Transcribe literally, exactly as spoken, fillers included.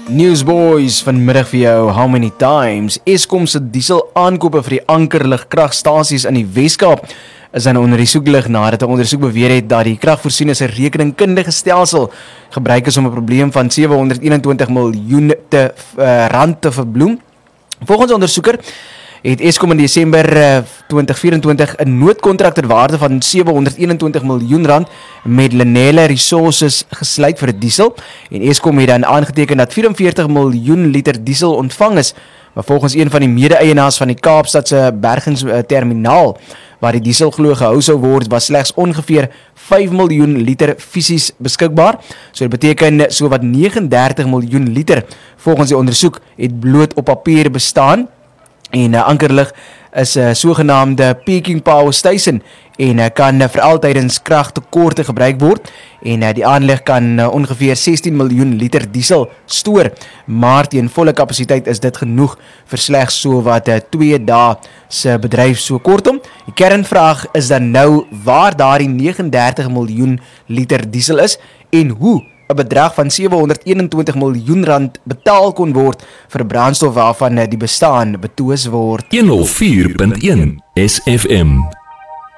Newsboys vanmiddag vir jou, how many times? Eskom se diesel aankope vir die Ankerlig kragstasies in die Weskaap is dan onder die soeklig nadat 'n ondersoek beweer het dat die kragvoorsiening se rekeningkundige stelsel gebruik is om 'n probleem van sewehonderdeenentwintig miljoen te, uh, rand te verbloem. Volgens ondersoeker het Eskom in Desember twintig vyf-en-twintig 'n noodkontrak ter waarde van sewehonderdeenentwintig miljoen rand met Lenele Resources gesluit vir diesel en Eskom het dan aangeteken dat vyf en veertig miljoen liter diesel ontvang is, maar volgens een van die mede-eienaars van die Kaapstadse bergingsterminaal waar die diesel glo gehou sou word, was slegs ongeveer vyf miljoen liter fisies beskikbaar. So dit beteken so wat neges en dertig miljoen liter volgens die ondersoek het bloot op papier bestaan. En uh, Ankerlig is 'n uh, sogenaamde peaking power station en uh, kan uh, veral tydens kragtekorte gebruik word en uh, die aanleg kan uh, ongeveer sestien miljoen liter diesel stoor, maar teen volle kapasiteit is dit genoeg vir slegs so wat uh, twee dae se bedryf. So kortom, die kernvraag is dan nou waar daardie neges en dertig miljoen liter diesel is en hoe 'n bedrag van sewehonderdeenentwintig miljoen rand betaal kon word vir brandstof waarvan die bestaan betwis word. honderd vier punt een S F M